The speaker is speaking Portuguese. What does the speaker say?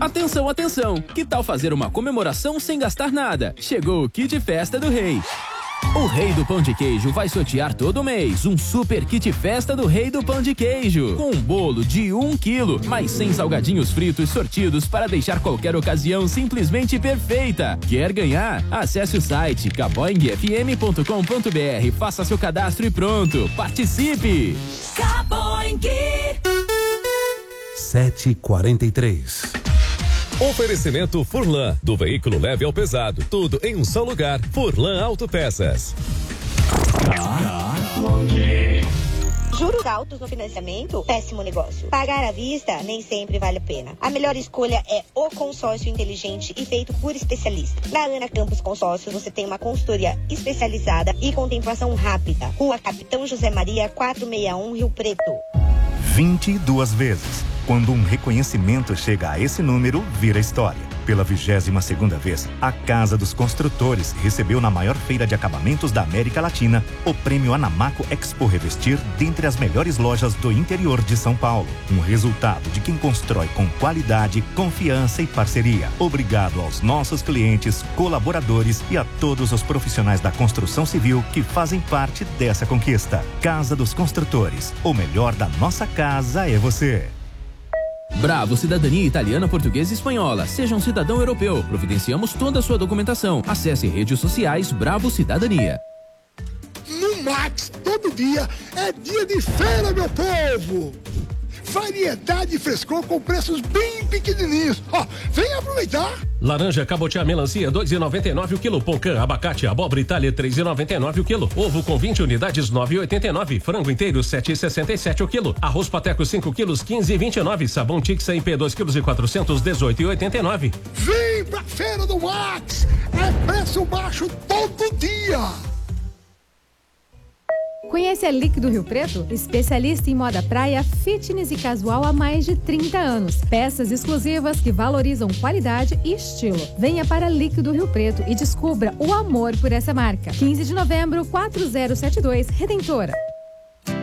Atenção, atenção! Que tal fazer uma comemoração sem gastar nada? Chegou o Kit Festa do Rei. O Rei do Pão de Queijo vai sortear todo mês um super kit festa do Rei do Pão de Queijo. Com um bolo de 1 quilo, mais 100 salgadinhos fritos sortidos para deixar qualquer ocasião simplesmente perfeita. Quer ganhar? Acesse o site caboingfm.com.br, faça seu cadastro e pronto. Participe! Caboing 7h43. Oferecimento Furlan, do veículo leve ao pesado, tudo em um só lugar. Furlan Autopeças. Juros altos no financiamento? Péssimo negócio. Pagar à vista nem sempre vale a pena. A melhor escolha é o consórcio inteligente e feito por especialista. Na Ana Campos Consórcios você tem uma consultoria especializada e contemplação rápida. Rua Capitão José Maria, 461, Rio Preto. 22 vezes. Quando um reconhecimento chega a esse número, vira história. Pela 22ª vez, a Casa dos Construtores recebeu na maior feira de acabamentos da América Latina o prêmio Anamaco Expo Revestir dentre as melhores lojas do interior de São Paulo. Um resultado de quem constrói com qualidade, confiança e parceria. Obrigado aos nossos clientes, colaboradores e a todos os profissionais da construção civil que fazem parte dessa conquista. Casa dos Construtores. O melhor da nossa casa é você. Bravo Cidadania Italiana, Portuguesa e Espanhola. Seja um cidadão europeu. Providenciamos toda a sua documentação. Acesse redes sociais Bravo Cidadania. No Max, todo dia é dia de feira, meu povo! Variedade e frescor com preços bem pequenininhos. Ó, vem aproveitar! Laranja, cabotiá, melancia, 2,99 o quilo. Pocã, abacate, abóbora Itália, 3,99 o quilo. Ovo com 20 unidades, 9,89. Frango inteiro, 7,67 o quilo. Arroz pateco, 5 quilos, 15,29. Sabão Tixa IP, 2 quilos e 400, 18,89. Vem pra Feira do Max! É preço baixo todo dia! Conhece a Líquido Rio Preto? Especialista em moda praia, fitness e casual há mais de 30 anos. Peças exclusivas que valorizam qualidade e estilo. Venha para Líquido Rio Preto e descubra o amor por essa marca. 15 de novembro, 4072, Redentora.